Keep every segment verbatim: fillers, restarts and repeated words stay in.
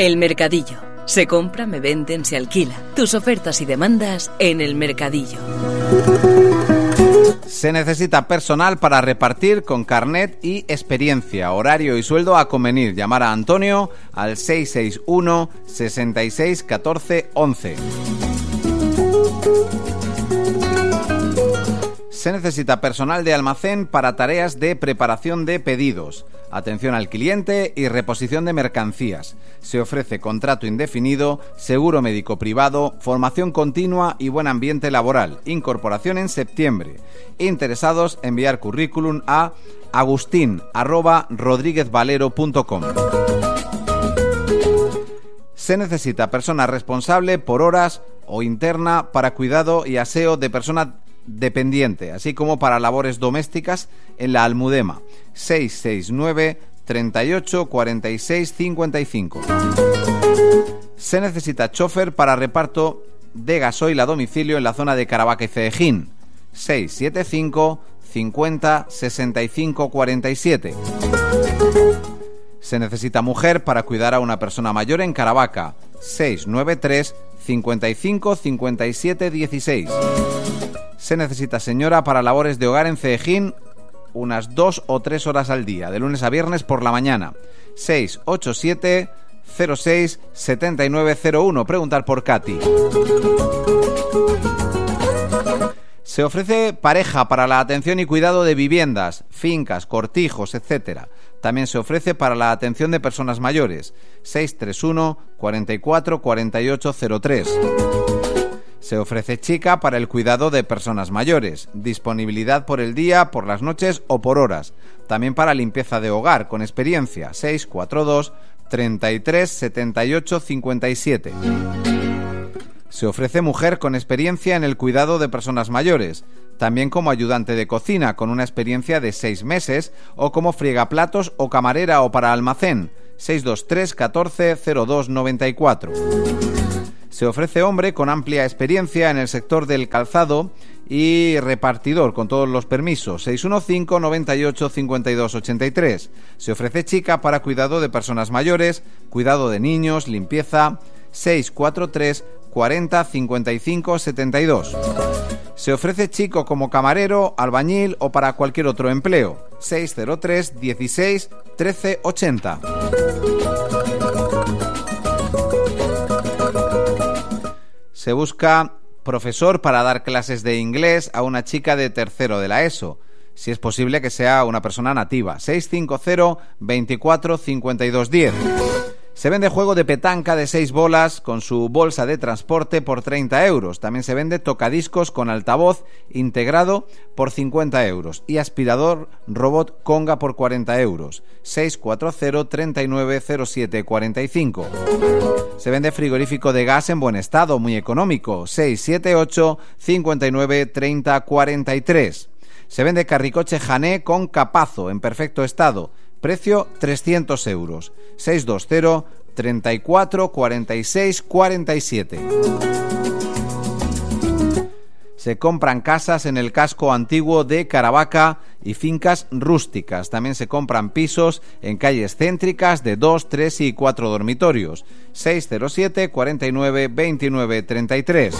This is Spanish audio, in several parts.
El Mercadillo. Se compra, me venden, se alquila. Tus ofertas y demandas en El Mercadillo. Se necesita personal para repartir con carnet y experiencia. Horario y sueldo a convenir. Llamar a Antonio al seis seis uno, seis seis, uno cuatro, once. Se necesita personal de almacén para tareas de preparación de pedidos, atención al cliente y reposición de mercancías. Se ofrece contrato indefinido, seguro médico privado, formación continua y buen ambiente laboral. Incorporación en septiembre. Interesados, enviar currículum a agustin arroba rodriguezvalero punto com. Se necesita persona responsable por horas o interna para cuidado y aseo de persona dependiente, así como para labores domésticas en la Almudema. seis seis nueve, treinta y ocho, cuarenta y seis, cincuenta y cinco. Se necesita chofer para reparto de gasoil a domicilio en la zona de Caravaca y Cedejín. seis siete cinco, cincuenta, sesenta y cinco, cuarenta y siete. Se necesita mujer para cuidar a una persona mayor en Caravaca. seis nueve tres, cincuenta y cinco, cincuenta y siete, dieciséis. Se necesita señora para labores de hogar en Cedejín unas dos o tres horas al día, de lunes a viernes por la mañana. seis ocho siete, cero seis, siete nueve cero uno. Preguntar por Katy. Se ofrece pareja para la atención y cuidado de viviendas, fincas, cortijos, etcétera. También se ofrece para la atención de personas mayores. seis tres uno, cuarenta y cuatro, cuarenta y ocho, cero tres. Se ofrece chica para el cuidado de personas mayores. Disponibilidad por el día, por las noches o por horas. También para limpieza de hogar, con experiencia. seis cuatro dos, treinta y tres, setenta y ocho, cincuenta y siete. Se ofrece mujer con experiencia en el cuidado de personas mayores. También como ayudante de cocina, con una experiencia de seis meses, o como friegaplatos o camarera o para almacén. seis dos tres, catorce, cero dos, noventa y cuatro. Se ofrece hombre con amplia experiencia en el sector del calzado y repartidor con todos los permisos. seis uno cinco, noventa y ocho, cincuenta y dos, ochenta y tres. Se ofrece chica para cuidado de personas mayores, cuidado de niños, limpieza. seis cuatro tres, cuarenta, cincuenta y cinco, setenta y dos. Se ofrece chico como camarero, albañil o para cualquier otro empleo. seis cero tres, dieciséis, trece, ochenta. Se busca profesor para dar clases de inglés a una chica de tercero de la ESO. Si es posible que sea una persona nativa. seis cinco cero, veinticuatro, cincuenta y dos, diez. Se vende juego de petanca de seis bolas con su bolsa de transporte por treinta euros. También se vende tocadiscos con altavoz integrado por cincuenta euros y aspirador robot Conga por cuarenta euros. seis cuatro cero, treinta y nueve, cero siete, cuarenta y cinco. Se vende frigorífico de gas en buen estado, muy económico. seis siete ocho, cincuenta y nueve, treinta, cuarenta y tres. Se vende carricoche Jané con capazo en perfecto estado. Precio trescientos euros. seis dos cero, treinta y cuatro, cuarenta y seis, cuarenta y siete. Se compran casas en el casco antiguo de Caravaca y fincas rústicas. También se compran pisos en calles céntricas de dos, tres y cuatro dormitorios. seis cero siete, cuarenta y nueve, veintinueve, treinta y tres.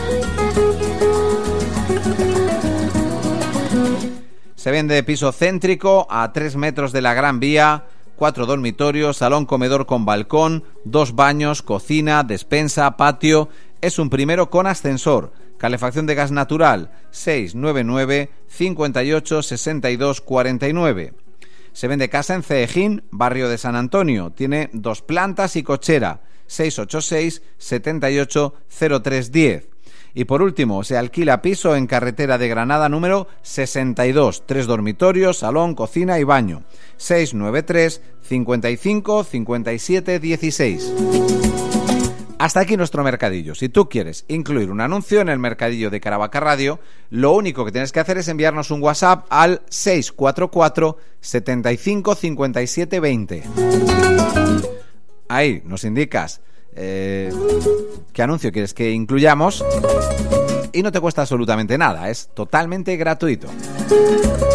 Se vende piso céntrico a tres metros de la Gran Vía, cuatro dormitorios, salón comedor con balcón, dos baños, cocina, despensa, patio. Es un primero con ascensor, calefacción de gas natural. seis nueve nueve, cincuenta y ocho, sesenta y dos, cuarenta y nueve. Se vende casa en Cedejín, barrio de San Antonio. Tiene dos plantas y cochera. seis ocho seis, setenta y ocho, cero tres, diez. Y por último, se alquila piso en carretera de Granada número sesenta y dos, tres dormitorios, salón, cocina y baño. seis nueve tres, cincuenta y cinco, cincuenta y siete, dieciséis. Hasta aquí nuestro mercadillo. Si tú quieres incluir un anuncio en el mercadillo de Caravaca Radio, lo único que tienes que hacer es enviarnos un WhatsApp al seis cuatro cuatro, setenta y cinco, cincuenta y siete, veinte. Ahí nos indicas Eh, qué anuncio quieres que incluyamos y no te cuesta absolutamente nada, es totalmente gratuito.